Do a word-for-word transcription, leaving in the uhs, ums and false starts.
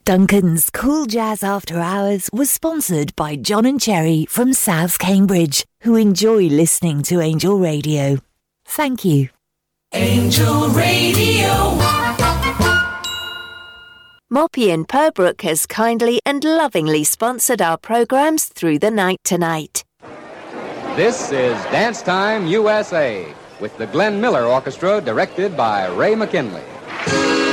Duncan's Cool Jazz After Hours was sponsored by John and Cherry from South Cambridge, who enjoy listening to Angel Radio. Thank you. Angel Radio. Moppy in Purbrook has kindly and lovingly sponsored our programmes through the night tonight. This is Dance Time U S A with the Glenn Miller Orchestra, directed by Ray McKinley.